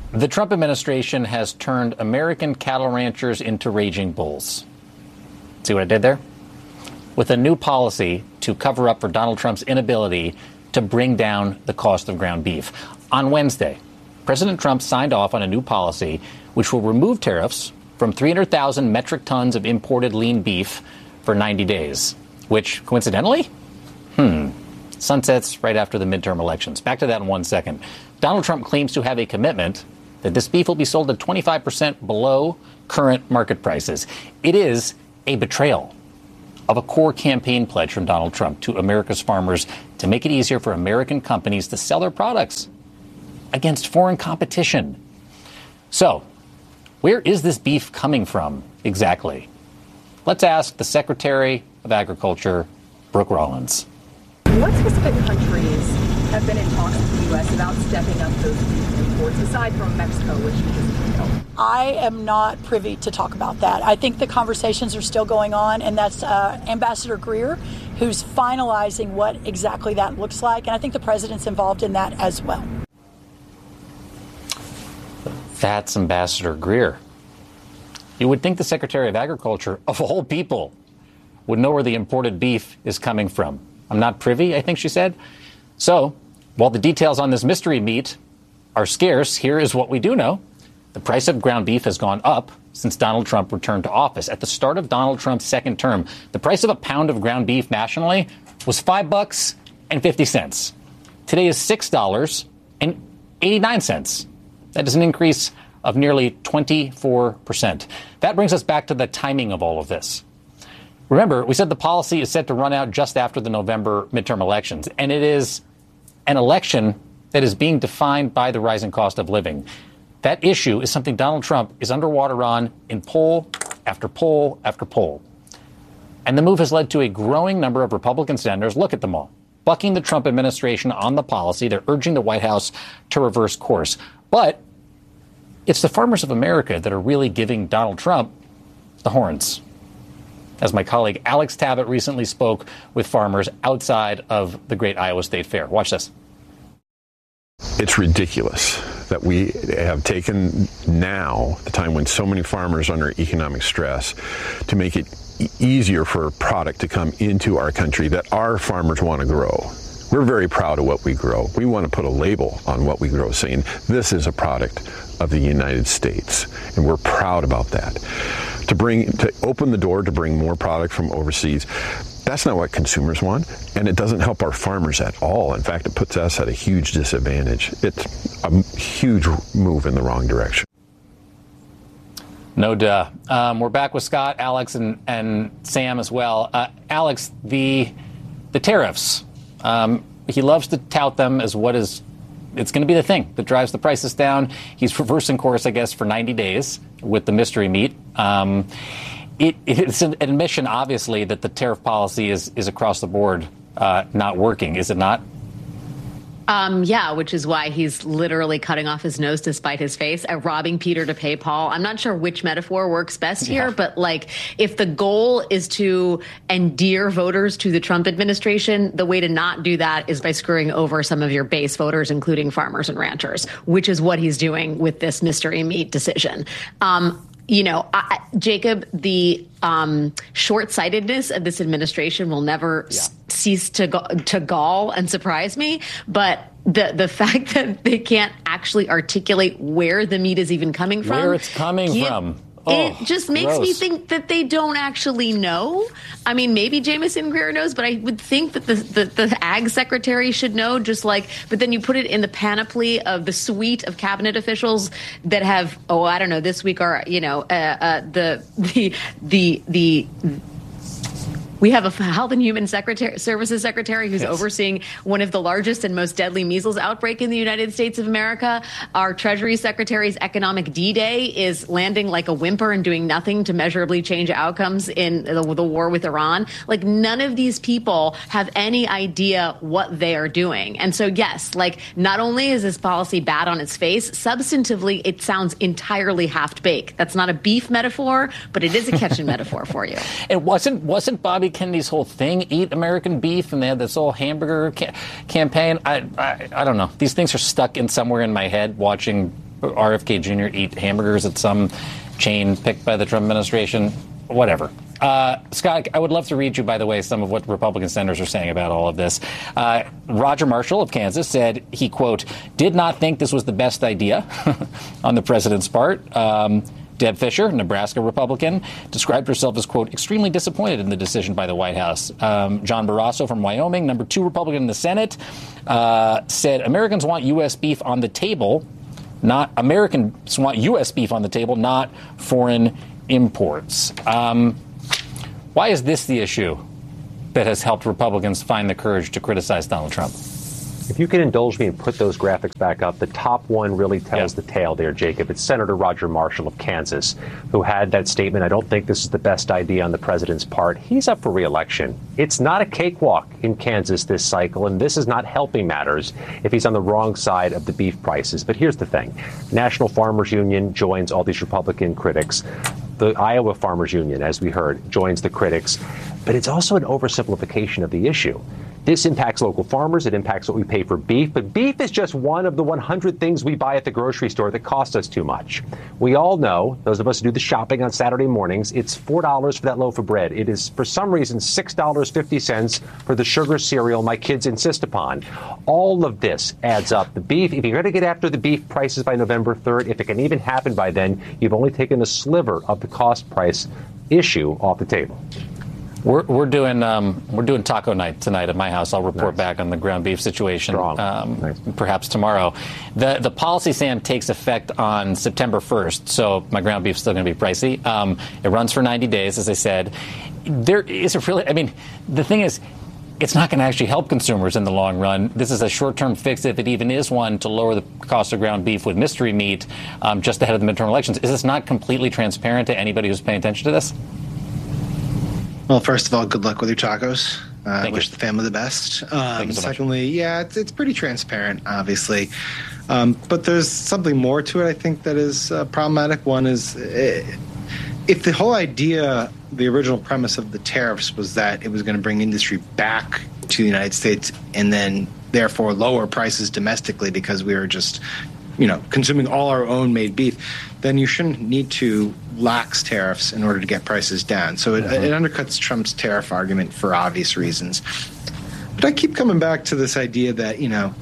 The Trump administration has turned American cattle ranchers into raging bulls. See what I did there? With a new policy to cover up for Donald Trump's inability to bring down the cost of ground beef. On Wednesday, President Trump signed off on a new policy which will remove tariffs from 300,000 metric tons of imported lean beef for 90 days, which, coincidentally, sunsets right after the midterm elections. Back to that in 1 second. Donald Trump claims to have a commitment that this beef will be sold at 25% below current market prices. It is a betrayal of a core campaign pledge from Donald Trump to America's farmers to make it easier for American companies to sell their products against foreign competition. So, where is this beef coming from exactly? Let's ask the Secretary of Agriculture, Brooke Rollins. What specific countries have been in talks with the U.S. about stepping up those beef imports, aside from Mexico, which you just detailed? I am not privy to talk about that. I think the conversations are still going on, and that's Ambassador Greer, who's finalizing what exactly that looks like. And I think the president's involved in that as well. That's Ambassador Greer. You would think the Secretary of Agriculture, of all people, would know where the imported beef is coming from. I'm not privy, I think she said. So, while the details on this mystery meat are scarce, here is what we do know. The price of ground beef has gone up since Donald Trump returned to office. At the start of Donald Trump's second term, the price of a pound of ground beef nationally was $5.50. Today is $6.89. That is an increase of nearly 24%. That brings us back to the timing of all of this. Remember, we said the policy is set to run out just after the November midterm elections, and it is an election that is being defined by the rising cost of living. That issue is something Donald Trump is underwater on in poll after poll after poll. And the move has led to a growing number of Republican senators, look at them all, bucking the Trump administration on the policy. They're urging the White House to reverse course. But it's the farmers of America that are really giving Donald Trump the horns. As my colleague Alex Tabbitt recently spoke with farmers outside of the great Iowa State Fair. Watch this. It's ridiculous that we have taken now, the time when so many farmers are under economic stress, to make it easier for a product to come into our country that our farmers want to grow. We're very proud of what we grow. We want to put a label on what we grow saying this is a product of the United States, and we're proud about that. To open the door to bring more product from overseas, that's not what consumers want, and it doesn't help our farmers at all. In fact, it puts us at a huge disadvantage. It's a huge move in the wrong direction. No duh. We're back with Scott, Alex, and Sam as well. Alex, the tariffs, he loves to tout them as it's going to be the thing that drives the prices down. He's reversing course, I guess, for 90 days with the mystery meat. It's an admission, obviously, that the tariff policy is across the board not working, is it not? Yeah, which is why he's literally cutting off his nose to spite his face, robbing Peter to pay Paul. I'm not sure which metaphor works best here, but if the goal is to endear voters to the Trump administration, the way to not do that is by screwing over some of your base voters, including farmers and ranchers, which is what he's doing with this mystery meat decision. Jacob, the short-sightedness of this administration will never cease to gall and surprise me. But the fact that they can't actually articulate where the meat is even coming from. Where it's coming from. It just makes me think that they don't actually know. I mean, maybe Jamieson Greer knows, but I would think that the ag secretary should know, but then you put it in the panoply of the suite of cabinet officials that have, this week are, we have a Health and Human Services Secretary who's overseeing one of the largest and most deadly measles outbreak in the United States of America. Our Treasury Secretary's economic D-Day is landing like a whimper and doing nothing to measurably change outcomes in the war with Iran. None of these people have any idea what they are doing. And so, yes, not only is this policy bad on its face, substantively, it sounds entirely half-baked. That's not a beef metaphor, but it is a kitchen metaphor for you. It wasn't Bobby Kennedy's whole thing, eat American beef, and they had this whole hamburger campaign. I don't know. These things are stuck in somewhere in my head watching RFK Jr. eat hamburgers at some chain picked by the Trump administration? Whatever. Scott, I would love to read you, by the way, some of what Republican senators are saying about all of this. Roger Marshall of Kansas said he, quote, did not think this was the best idea on the president's part. Deb Fischer, Nebraska Republican, described herself as, quote, extremely disappointed in the decision by the White House. John Barrasso from Wyoming, number 2 Republican in the Senate, said Americans want U.S. beef on the table, not Americans want U.S. beef on the table, not foreign imports. Why is this the issue that has helped Republicans find the courage to criticize Donald Trump? If you can indulge me and put those graphics back up, the top one really tells the tale there, Jacob. It's Senator Roger Marshall of Kansas, who had that statement, I don't think this is the best idea on the president's part. He's up for re-election. It's not a cakewalk in Kansas this cycle, and this is not helping matters if he's on the wrong side of the beef prices. But here's the thing. National Farmers Union joins all these Republican critics. The Iowa Farmers Union, as we heard, joins the critics. But it's also an oversimplification of the issue. This impacts local farmers. It impacts what we pay for beef. But beef is just one of the 100 things we buy at the grocery store that cost us too much. We all know, those of us who do the shopping on Saturday mornings, it's $4 for that loaf of bread. It is, for some reason, $6.50 for the sugar cereal my kids insist upon. All of this adds up. The beef, if you're going to get after the beef prices by November 3rd, if it can even happen by then, you've only taken a sliver of the cost price issue off the table. We're doing taco night tonight at my house. I'll report back on the ground beef situation perhaps tomorrow. The policy, Sam, takes effect on September 1st, so my ground beef's still going to be pricey. It runs for 90 days, as I said. There is a really, I mean, the thing is, it's not going to actually help consumers in the long run. This is a short-term fix, if it even is one, to lower the cost of ground beef with mystery meat just ahead of the midterm elections. Is this not completely transparent to anybody who's paying attention to this? Well, first of all, good luck with your tacos. I wish the family the best. Secondly, yeah, it's pretty transparent, obviously. But there's something more to it, I think, that is problematic. One is if the whole idea, the original premise of the tariffs was that it was going to bring industry back to the United States and then therefore lower prices domestically because we were just, consuming all our own made beef, then you shouldn't need to lax tariffs in order to get prices down. So it undercuts Trump's tariff argument for obvious reasons. But I keep coming back to this idea that,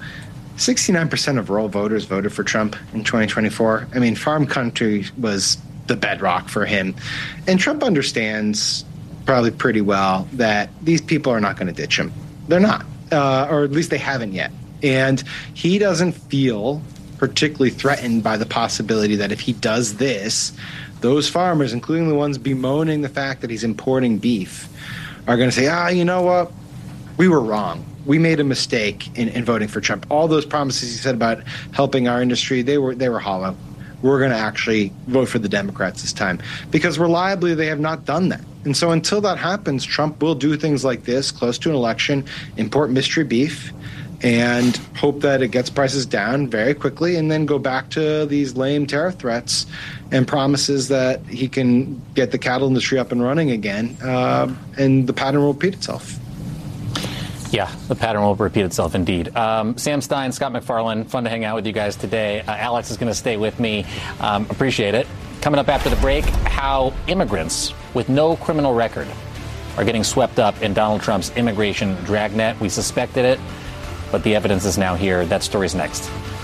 69% of rural voters voted for Trump in 2024. I mean, farm country was the bedrock for him. And Trump understands probably pretty well that these people are not going to ditch him. They're not, or at least they haven't yet. And he doesn't feel particularly threatened by the possibility that if he does this, those farmers, including the ones bemoaning the fact that he's importing beef, are going to say, you know what? We were wrong. We made a mistake in voting for Trump. All those promises he said about helping our industry, they were hollow. We're going to actually vote for the Democrats this time because reliably they have not done that. And so until that happens, Trump will do things like this close to an election, import mystery beef, and hope that it gets prices down very quickly and then go back to these lame tariff threats and promises that he can get the cattle industry up and running again, and the pattern will repeat itself. Yeah, the pattern will repeat itself indeed. Sam Stein, Scott MacFarlane, fun to hang out with you guys today. Alex is going to stay with me. Appreciate it. Coming up after the break, how immigrants with no criminal record are getting swept up in Donald Trump's immigration dragnet. We suspected it, but the evidence is now here. That story's next.